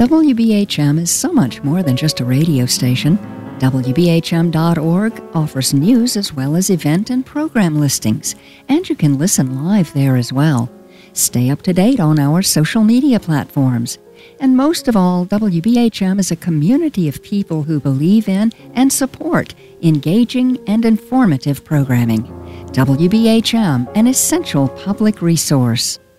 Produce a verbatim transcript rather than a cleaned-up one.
W B H M is so much more than just a radio station. W B H M dot org offers news as well as event and program listings, and you can listen live there as well. Stay up to date on our social media platforms. And most of all, W B H M is a community of people who believe in and support engaging and informative programming. W B H M, an essential public resource.